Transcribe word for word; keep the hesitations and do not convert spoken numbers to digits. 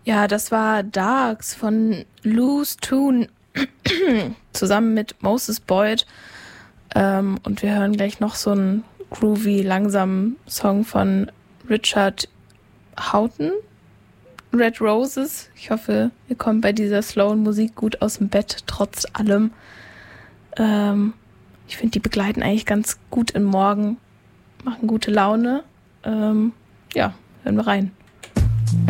Ja, das war Darks von Loose Tune zusammen mit Moses Boyd. Ähm, und wir hören gleich noch so einen groovy, langsamen Song von Richard Houghton, Red Roses. Ich hoffe, ihr kommt bei dieser slowen Musik gut aus dem Bett, trotz allem. Ähm, ich finde, die begleiten eigentlich ganz gut in Morgen, machen gute Laune. Ähm, ja, hören wir rein.